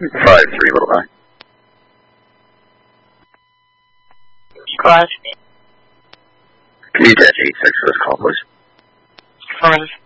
5-3 Little High. Squad. Can you dash 8-6 for this call, please? Affirmative.